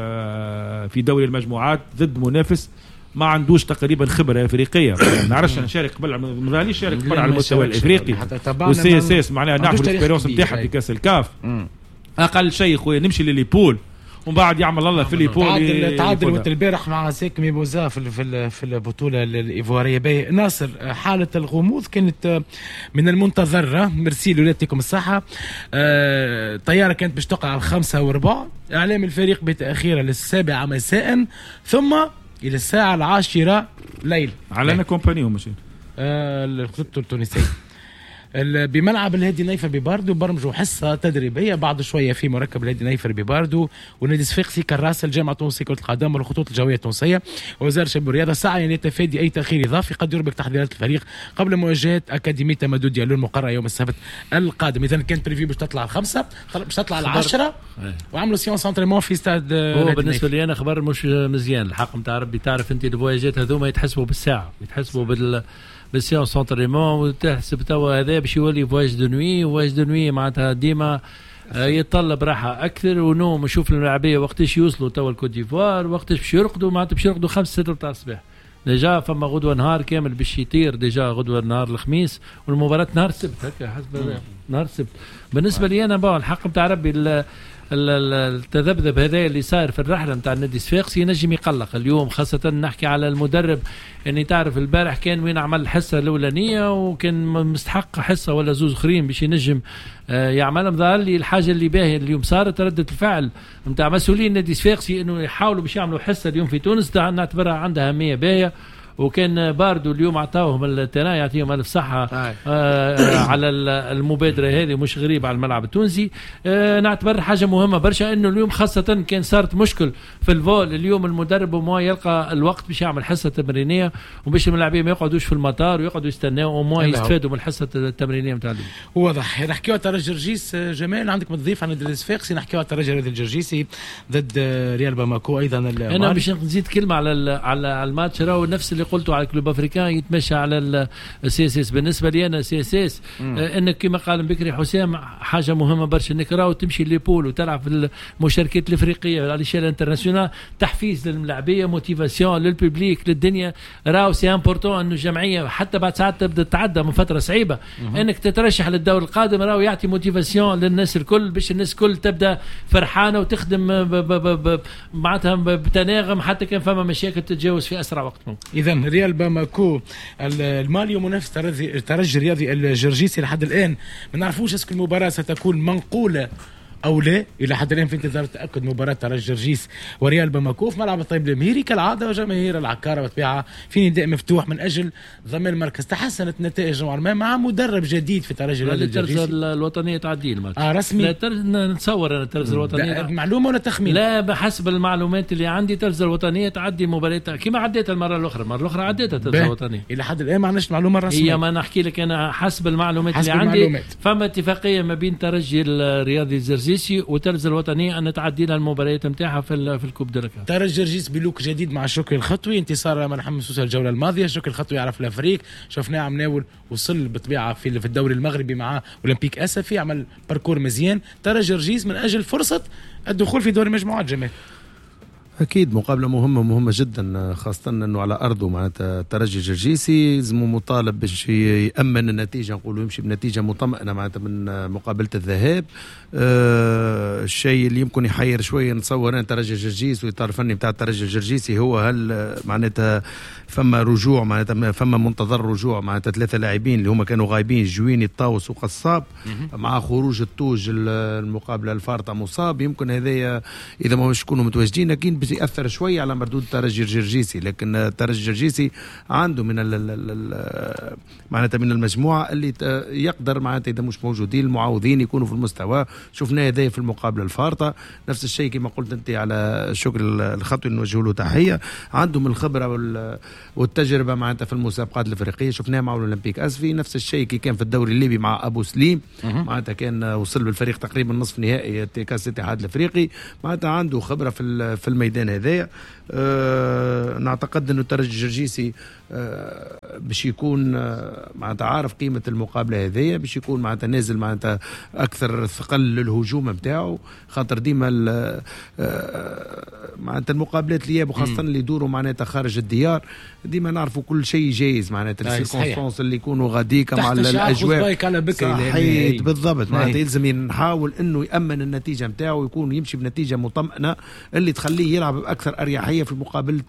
في دوري المجموعات ضد منافس ما عندوش تقريبا خبره افريقيه. ما نعرفش نشارك قبل ما ظهرليش شارك قبل على المستوى الافريقي والسي اس اس معناها نعرف الاكسبيريونس نتاعها في كاس الكاف. اقل شيء خويا نمشي لليبول ومن بعد يعمل الله في ليبول. تعادل تعادل وقت البارح مع ساكمي بوزا في في في البطوله الايفواريه. باهي ناصر، حاله الغموض كانت من المنتظره. ميرسي لولادكم الصحه. آه طياره كانت باش تقع على الخمسة وربع، اعلام الفريق بتاخيرها للسابعه مساء ثم الى الساعه العاشره ليل على انا كومباني ومشي آه الخطوط التونسيه بملعب الهادي نيفر بباردو. برمجوا حصه تدريبيه بعد شويه في مركب الهادي نيفر بباردو ونادي صفاقسي كراس الجامعه التونسيه كره القدم والخطوط الجويه التونسيه ووزاره الشباب والرياضه سعي لتفادي اي تاخير اضافي قد يربك تحضيرات الفريق قبل مواجهه اكاديميه تمدد ديالو المقرره يوم السبت القادم. اذا كانت بريفيو باش تطلع الخمسه باش تطلع العشرة وعملوا سيونس انترينمون في استاد. هو بالنسبه لي انا خبر مش مزيان الحق نتاع ربي. تعرف انت الفواياجات هذوما يتحسبوا بالساعه، يتحسبوا بال بالسيونس انترينمون وتحسب توا هذا باش يولي فوايج دو نوي. فوايج دو نوي معناتها ديما يتطلب راحه اكثر ونوم. نشوف الملاعبيه وقتاش يوصلوا توا الكوت ديفوار وقتاش باش يرقدوا معناتها باش يرقدوا خمسة ستة تاع الصباح. ديجا فما غدوه نهار كامل باش يطير ديجا غدوه نهار الخميس والمباراه نهار السبت هكا حسب نهار السبت. بالنسبه لي انا بقى الحق نتاع ربي التذبذب هذا اللي صاير في الرحله نتاع النادي الصفاقسي ينجم يقلق اليوم، خاصه نحكي على المدرب. يعني تعرف البارح كان وين عمل الحصه الاولانيه وكان مستحق حصه ولا زوز اخرين باش ينجم يعملهم. ظهر لي الحاجه اللي باهيه اليوم صارت رده الفعل نتاع مسؤولين النادي الصفاقسي انه يحاولوا باش يعملوا حصه اليوم في تونس نعتبرها عندها اهميه باهيه. وكان باردو اليوم عطاوهم التنا يعطيهم الف صحه آه على المبادره هذه مش غريب على الملعب التونسي. آه نعتبر حاجه مهمه برشا انه اليوم خاصه كان صارت مشكل في الفول اليوم المدرب وما يلقى الوقت باش يعمل حصه تمرينيه وباش اللاعبين ما يقعدوش في المطار ويقعدوا يستناوا وما يستفادوا من الحصه التمرينيه نتاع اليوم. واضح. نحكيو على ترجي جرجيس. جمال عندك مضيف عن النادي الصفاقسي نحكيو على ترجي الجرجيسي ضد ريال باماكو ايضا. انا باش نزيد كلمه على على الماتش راهو نفس اللي قلته على الكلوب افريكان يتمشى على السي اس اس. بالنسبه لي انا سي اس اس انك كما قال بكري حسام حاجه مهمه برشا انك راهو تمشي ليبول وتلعب في المشاركات الافريقيه على شيل انترناسيونال تحفيز للملاعبيه موتيفاسيون للببليك للدنيا. راهو سي امبورتون انه الجمعيه حتى بعد ساعات تبدا تتعدى من فتره صعيبه انك تترشح للدور القادم راهو يعطي موتيفاسيون للناس الكل باش الناس الكل تبدا فرحانه وتخدم معناتها بتناغم حتى كان فما مشاكل تتجاوز في اسرع وقت ممكن. اذا ريال باماكو المالي ومنافس ترجي الرياضي الجرجيسي لحد الان ما نعرفوش اسكو المباراه ستكون منقوله او لا. الى حد الان في انتظار تاكد مباراه ترجي جرجيس وريال باماكو في ملعب الطيب المهيري كالعاده وجماهير العكاره بطبيعه في نداء مفتوح من اجل ضمان المركز. تحسنت نتائج نوعا ما مع مدرب جديد في ترجي الجرجيسي. الوطنيه تعدي الماتش اه رسمي. لا تر... نتصور انا ترجي الوطنيه معلومه ولا تخمين؟ لا بحسب المعلومات اللي عندي ترجي الوطنيه تعدي المباراه كما عديتها المره الاخرى. المره الاخرى عديتها ترجي الوطنيه. الى حد الان ما عندناش معلومه رسميه. هي ما نحكي لك انا حسب المعلومات حسب اللي عندي المعلومات. فما اتفاقيه ما بين ترجي الرياضي الجرجيسي وترجي الوطنيه ان تعدي لها المباريات نتاعها في في الكوب دركا. ترجي جرجيس بلوك جديد مع شكري الخطوي انتصار من محمد سوسه الجوله الماضيه. شكري الخطوي يعرف الافريق شفناه عم ناول وصل بطبيعه في في الدوري المغربي مع اولمبيك اسفي عمل باركور مزيان. ترجي جرجيس من اجل فرصه الدخول في دوري المجموعات. جمال أكيد مقابلة مهمة مهمة جدا، خاصة أنه على أرضه معناتها الترجي الجرجيسي لازم مطالب باش يأمن النتيجة، نقولوا يمشي بنتيجة مطمئنة معناتها من مقابلة الذهاب. أه الشيء اللي يمكن يحير شوية نتصور أن الترجي الجرجيسي والإطار الفني بتاع الترجي الجرجيسي هو هل معناتها فما رجوع معناتها فما منتظر رجوع معناتها ثلاثة لاعبين اللي هما كانوا غايبين، جويني الطاوس وقصاب، مع خروج التوج المقابلة الفارطة مصاب. يمكن هذا إذا ما مش يكونوا متواجدين أكيد يأثر شوية على مردود الترجي الجرجيسي، لكن الترجي الجرجيسي عنده من معناتها من المجموعة اللي يقدر معناتها إذا مش موجودين المعوضين يكونوا في المستوى. شفنا هذا في المقابلة الفارطة، نفس الشيء كما قلت أنت على شكر الخطوي نوجه له تحية، عندهم الخبرة والتجربة معناتها في المسابقات الأفريقية، شفناها مع الأولمبيك أسفي، نفس الشيء كي كان في الدوري الليبي مع أبو سليم معناتها كان وصل بالفريق تقريبا نصف نهائي كأس الاتحاد الأفريقي، معناتها عنده خبرة في في الميدان هذايا. أه نعتقد أنه الترجي الجرجيسي أه باش يكون أه معناتها عارف قيمة المقابلة هذية، باش يكون معناتها نازل معناتها أكثر ثقل للهجوم متاعه، خاطر ديما أه معناتها المقابلات الإياب وخاصة اللي يدوروا معناتها خارج الديار ديما نعرفوا كل شيء جايز معناتها السيركونستانس اللي يكونوا غاديكا مع الأجواء صحيح بالضبط. معناتها يلزم نحاول أنه يأمن النتيجة متاعه ويكون يمشي بنتيجة مطمئنة اللي تخليه يلعب بأكثر أريحية في مقابلة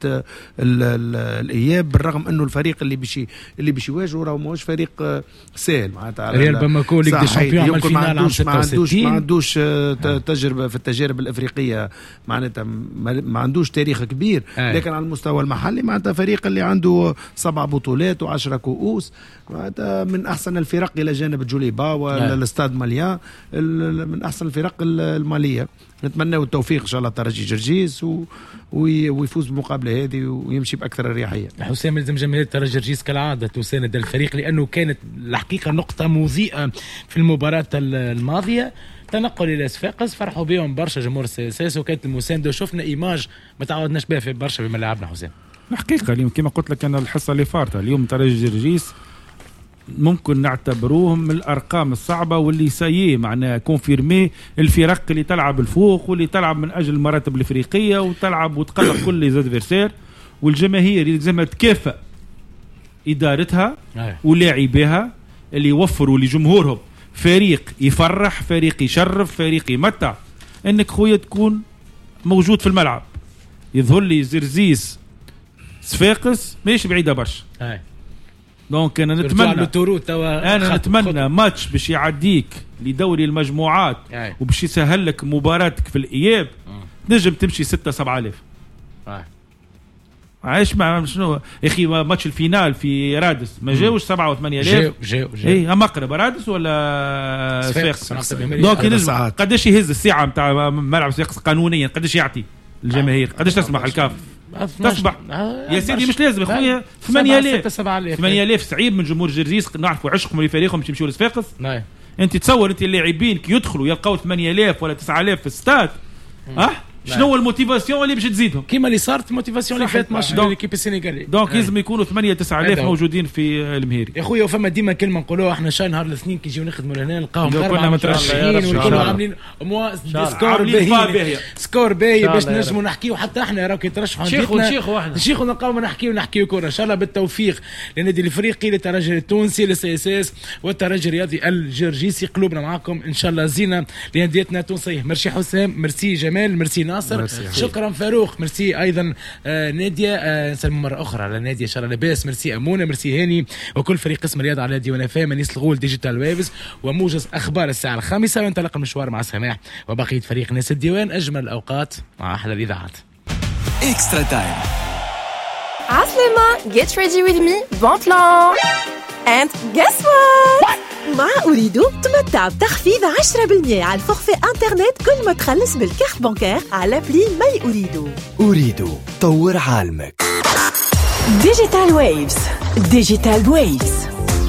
الإياب، بالرغم أنه الفريق اللي بيشي اللي بيشي يواجهه راهو ماهوش فريق سهل معناتها ريال باماكو ليغ دي شامبيون عمل فينال عام ستة وستين، ما عندوش تجربة في التجارب الأفريقية معناتها ما عندوش تاريخ كبير، لكن على المستوى المحلي معناتها فريق اللي عنده سبع بطولات وعشرة كؤوس معناتها من أحسن الفرق إلى جانب جوليبا والاستاد ماليان من أحسن الفرق المالية. نتمنى التوفيق إن شاء الله ترجي جرجيس و... ويفوز بالمقابلة هذه ويمشي بأكثر أريحية. حسام لازم جماهير ترجي جرجيس كالعادة تساند الفريق، لأنه كانت الحقيقة نقطة مضيئة في المباراة الماضية، تنقل إلى صفاقس فرحوا بهم برشا جمهور السياسة وكانت المساندة وشفنا إيماج ما تعودناش بها في برشا في ملاعبنا. حسام الحقيقة اليوم كما قلت لك أنا الحصة اللي فارتة اليوم ترجي جرجيس ممكن نعتبروهم من الأرقام الصعبة واللي ساييه معناها كونفيرمي الفرق اللي تلعب الفوق واللي تلعب من أجل المراتب الإفريقية وتلعب وتقلق كل لي زادفيرسير، والجماهير يلزمها تكافئ إدارتها ولاعبيها اللي يوفروا لجمهورهم فريق يفرح، فريق يشرف، فريق يمتع. انك خويا تكون موجود في الملعب. يظهر لي زرزيس صفاقس ماشي بعيده برشا، دونك انا نتمنى انا نتمنى ماتش باش يعديك لدوري المجموعات وباش يسهل لك مباراتك في الاياب تنجم تمشي ستة سبعة آلاف. عايش مع شنو يا اخي ماتش الفينال في رادس ما جاوش سبعة وثمانية آلاف. جاو جاو جاو اي هم اقرب رادس ولا صفاقس. دونك يلزم قداش يهز الساعه نتاع ملعب صفاقس قانونيا، قداش يعطي الجماهير، قداش تسمح الكاف تصبح يا سيدي مش لازم اخويا ثمانية آلاف ثمانية آلاف صعيب من جمهور جرجيس نعرفوا عشقهم لفريقهم باش يمشيوا لصفاقس. انت تصور انت اللاعبين كي يدخلوا يلقاو ثمانية آلاف ولا تسعة آلاف في الاستاد اه شنو هو الموتيفاسيون اللي باش تزيدهم كيما اللي صارت موتيفاسيون اللي فات ماتش ليكيب السنغالي. دونك لازم يكونوا ثمانية تسعة آلاف موجودين في المهيري يا خويا. وفما ديما كلمه نقولوها احنا شاي نهار الاثنين كي نجيو نخدموا لهنا نلقاهم كنا مترشحين ونكونوا عاملين موا سكور باهي سكور باهي باش نجموا نحكيو حتى احنا راهو كي ترشحوا شيخو شيخو احنا شيخو نلقاو نحكيو نحكيو كوره ان شاء الله بالتوفيق للنادي الافريقي للترجي التونسي للسي اس اس والترجي الرياضي الجرجيسي. قلوبنا معاكم ان شاء الله زينه لانديتنا التونسيه. ميرسي حسام، ميرسي جمال، ميرسي ناصر، شكرا فاروق، ميرسي ايضا آه ناديه، آه نسلم مره اخرى على ناديه ان شاء الله لاباس، ميرسي امونه، ميرسي هاني وكل فريق قسم الرياضه على ديوان اف ام، انيس الغول، ديجيتال ويفز وموجز اخبار الساعه الخامسه. وانطلق المشوار مع سماح وبقيه فريق ناس الديوان. اجمل الاوقات مع احلى الاذاعات. اكسترا تايم. عسلامة. get ready with me bon plan and guess what مع أريدو تمتع بتخفيض عشرة بالمئة على الفورفي انترنت كل ما تخلص بالكارت بانكير على بلي ماي أريدو. أريدو طور عالمك. ديجيتال ويفز. ديجيتال ويفز.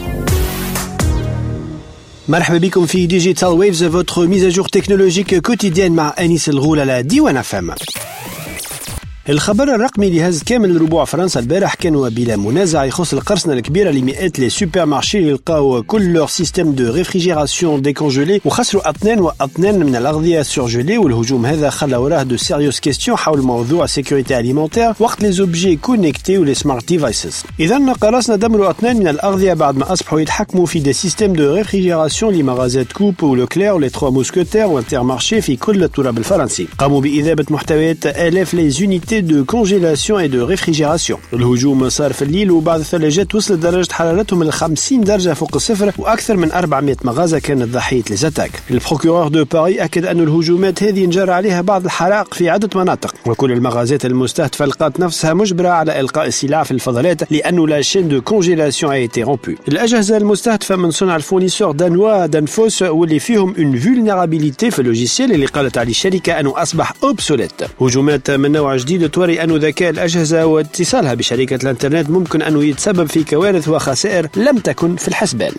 مرحبا بكم في ديجيتال ويفز votre mise à jour technologique quotidienne مع أنيس الغول على ديوان اف ام. الخبر الرقمي اللي هز كامل ربوع فرنسا البارح كانوا بلا منازع يخص القرصنة الكبيرة لمئات لي سوبر مارشي اللي لقاو كل لور سيستم دو ريفريجيراسيون ديكونجولي وخسروا اثنين واثنين من الأغذية سورجولي. والهجوم هذا خلى وراه دو سيريوس كيستيون حول موضوع سيكوريتي أليمونتير وقت لي زوبجي كونيكتي ولي سمارت ديفايسز. إذا قرصنا دمروا اثنين من الأغذية بعد ما أصبحوا يتحكموا في دي سيستم دو ريفريجيراسيون لمغازات كوب ولوكلير ولي تروا موسكوتير وانترمارشي في كل التراب الفرنسي. قاموا بإذابة محتويات آلاف لي زونيتي دو كونجيلاسيون اي دو ريفريجيراسيون. الهجوم صار في الليل وبعض الثلاجات وصلت درجة حرارتهم ل خمسين درجة فوق الصفر وأكثر من أربعمائة مغازة كانت ضحية لزاتاك. البروكورور دو باري أكد أن الهجومات هذه انجرى عليها بعض الحرائق في عدة مناطق وكل المغازات المستهدفة لقات نفسها مجبرة على إلقاء السلع في الفضلات لأنه لا شين دو كونجيلاسيون اي تي رومبو. الأجهزة المستهدفة من صنع الفورنيسور دانوا دانفوس واللي فيهم اون فولنرابيليتي في اللوجيسيال اللي قالت عليه الشركة أنه أصبح أوبسوليت. هجومات من نوع جديد توري أن ذكاء الأجهزة واتصالها بشركة الانترنت ممكن أنه يتسبب في كوارث وخسائر لم تكن في الحسبان.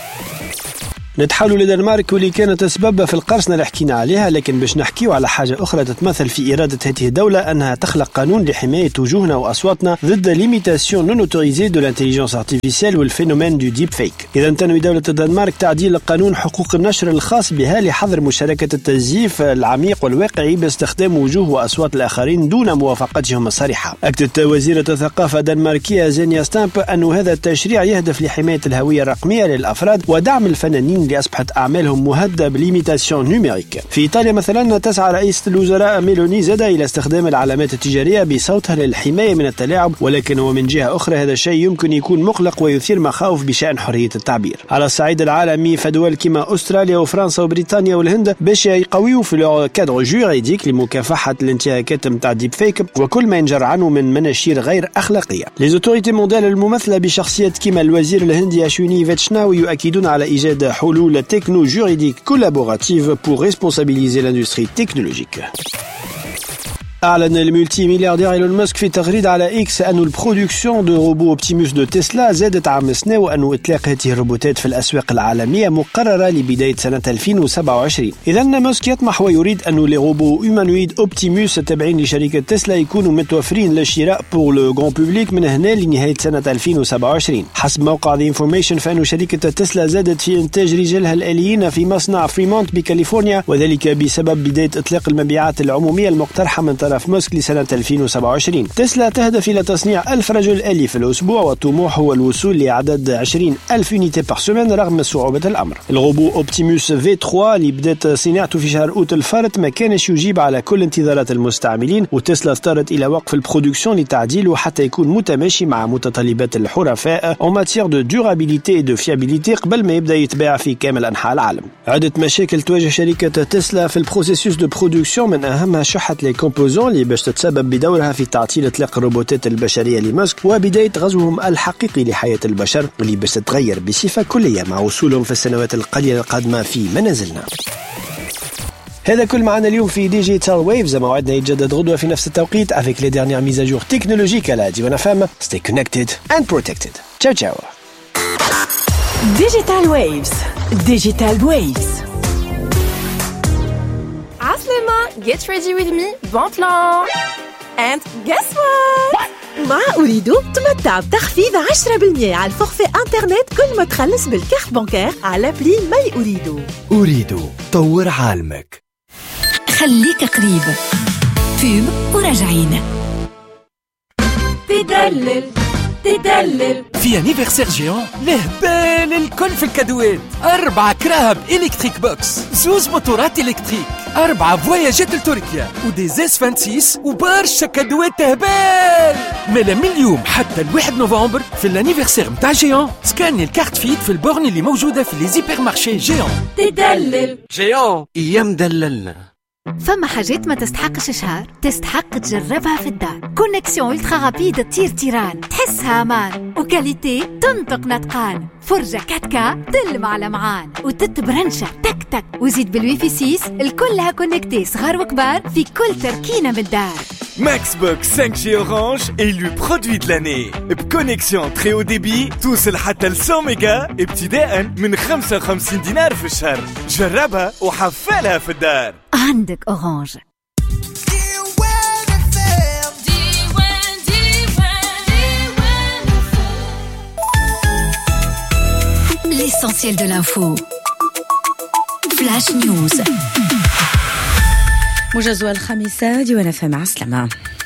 نتحولوا لدنمارك واللي كانت أسباب في القرصنة اللي حكينا عليها، لكن باش نحكيو على حاجة أخرى تتمثل في إرادة هذه الدولة أنها تخلق قانون لحماية وجوهنا وأصواتنا ضد ليميتاسيون نون اوتوريزي دو لانتيليجنس ارتيفيسيال والفينومين دو ديب فيك. إذا تنوي دولة الدنمارك تعديل قانون حقوق النشر الخاص بها لحظر مشاركة التزييف العميق والواقعي باستخدام وجوه وأصوات الآخرين دون موافقتهم الصريحة. أكدت وزيرة الثقافة الدنماركية زينيا ستامب أن هذا التشريع يهدف لحماية الهوية الرقمية للأفراد ودعم الفنانين اللي أصبحت أعمالهم مهددة بليميتاسيون نيميريك. في إيطاليا مثلا تسعى رئيسة الوزراء ميلوني زادا إلى استخدام العلامات التجارية بصوتها للحماية من التلاعب، ولكن ومن جهة أخرى هذا الشيء يمكن يكون مقلق ويثير مخاوف بشأن حرية التعبير. على الصعيد العالمي فدول كما أستراليا وفرنسا وبريطانيا والهند باش يقويوا في لو كادر جوريديك لمكافحة الانتهاكات متاع ديب فيك وكل ما ينجر عنه من مناشير غير أخلاقية. لي زوتوريتي مونديال الممثلة بشخصية كما الوزير الهندي أشويني فيتشناوي يؤكدون على إيجاد حلول techno-juridique collaborative pour responsabiliser l'industrie technologique. أعلن الملتي ملياردير إيلون ماسك في تغريدة على إكس أن البرودكسيون دو روبو أوبتيموس دو تسلا زادت عام السنة وأن إطلاق هذه الروبوتات في الأسواق العالمية مقررة لبداية سنة ألفين وسبعة وعشرين. إذا ماسك يطمح ويريد أن لي روبو هيومانويد أوبتيموس التابعين لشركة تسلا يكونوا متوفرين للشراء بور لو غران بوبليك من هنا لنهاية سنة ألفين وسبعة وعشرين. حسب موقع ذا انفورميشن فإن شركة تسلا زادت في إنتاج رجالها الآليين في مصنع فريمونت بكاليفورنيا، وذلك بسبب بداية إطلاق المبيعات العمومية المقترحة من طرف ماسك لسنة ألفين وسبعة وعشرين. تسلا تهدف إلى تصنيع ألف رجل آلي في الأسبوع والطموح هو الوصول لعدد عشرين ألف يونيتي بار سومين رغم صعوبة الأمر. الروبو أوبتيموس في ثلاثة اللي بدأت صناعته في شهر أوت الفارط ما كانش يجيب على كل انتظارات المستعملين، وتسلا اضطرت إلى وقف البرودكسيون لتعديله حتى يكون متماشي مع متطلبات الحرفاء en matière de durabilité et de fiabilité قبل ما يبدأ يتباع في كامل أنحاء العالم. عدة مشاكل تواجه شركة تسلا في البروسيسوس دو برودكسيون، من أهمها شحة لي كومبوزون اللي باش تتسبب بدورها في تعطيل إطلاق الروبوتات البشرية لماسك وبداية غزوهم الحقيقي لحياة البشر اللي باش تتغير بصفة كلية مع وصولهم في السنوات القليلة القادمة في منازلنا. هذا كل معنا اليوم في ديجيتال ويفز. موعدنا يتجدد غدوة في نفس التوقيت avec les dernières mises à jour technologiques à la Diwan F M. Stay connected and protected. Ciao ciao. Digital Waves. Digital Waves. Aslema, get ready with me. Bon plan. And guess what? مع أريدو تمتع بتخفيض عشرة بالمئة على الفورفي انترنت كل ما تخلص بالكارت بانكير على بلي ماي أريدو. أريدو طور عالمك. خليك قريب. فيب وراجعين. تدلل تدلل في انيفرسير جيون لهبال الكل في الكادوات. أربعة كراهب إلكتريك بوكس، زوز موتورات إلكتريك، أربعة فواياجات لتركيا ودي زيس فانسيس وبرشا كادوات تهبال. مالا من اليوم حتى الواحد نوفمبر في الانيفرسير متاع جيون سكاني الكارت فيت في البورن اللي موجودة في لي زيبر مارشي جيون. تدلل جيون أيام دللنا. فما حاجات ما تستحقش شهر تستحق تجربها في الدار. كونيكسيون الترا رابيد تطير تيران، تحسها امان وكاليتي تنطق نطقان. فرجة كاتكا تلمع لمعان وتتبرنشة تك تك، وزيد بالويفي سيس الكلها كونكتي صغار وكبار في كل تركينة بالدار. Maxbox cinq G Orange élu produit de l'année. بكونيكسيون très haut débit توصل حتى ل مية ميجا ابتداء من خمسة وخمسين دينار في الشهر. جربها وحفلها في الدار. عندك أورانج. l'essentiel de l'info. Flash News. موجز الخامسة ديوان اف ام. عسلامة.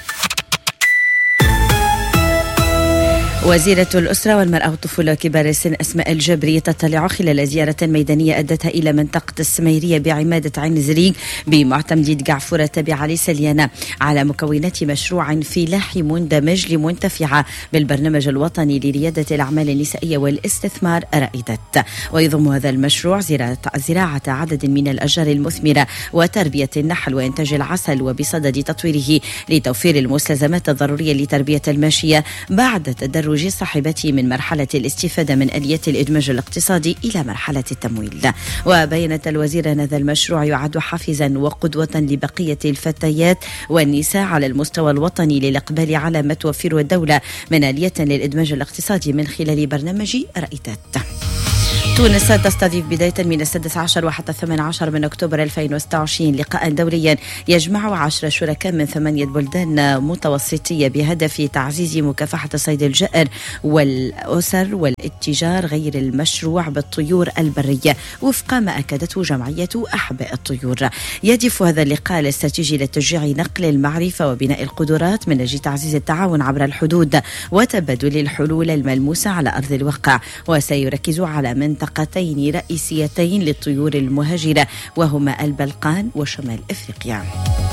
وزيرة الأسرة والمرأة والطفولة وكبار السن أسماء الجبري تطلع خلال زيارة ميدانية أدتها إلى منطقة السميرية بعمادة عين زريق بمعتمدية قعفورة تابعة لسليانة على مكونات مشروع فلاحي مندمج لمنتفعة بالبرنامج الوطني لريادة الأعمال النسائية والاستثمار رائدة. ويضم هذا المشروع زراعة عدد من الأشجار المثمرة وتربية النحل وإنتاج العسل، وبصدد تطويره لتوفير المستلزمات الضرورية لتربية الماشية بعد تدرج صاحبته من مرحلة الاستفادة من آليات الإدماج الاقتصادي إلى مرحلة التمويل. وبينت الوزيرة أن هذا المشروع يعد حافزا وقدوة لبقية الفتيات والنساء على المستوى الوطني للإقبال على ما توفره الدولة من آليات للإدماج الاقتصادي من خلال برنامج رائدات. تونس تستضيف بداية من السادس عشر وحتى الثامن عشر من أكتوبر ألفين وستة وعشرين لقاء دوليا يجمع عشر شركاء من ثمانية بلدان متوسطية بهدف تعزيز مكافحة الصيد الجائر والأسر والاتجار غير المشروع بالطيور البرية وفق ما أكدته جمعية أحباء الطيور. يهدف هذا اللقاء الاستراتيجي لتشجيع نقل المعرفة وبناء القدرات من أجل تعزيز التعاون عبر الحدود وتبادل الحلول الملموسة على أرض الواقع، وسيركز على منطقة منطقتين رئيسيتين للطيور المهاجرة وهما البلقان وشمال أفريقيا.